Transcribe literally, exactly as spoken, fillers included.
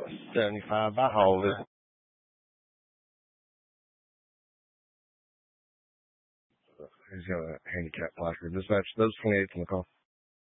seventy-five. I hauled it. He's got a handicap placard. Dispatch, those twenty-eights in the call.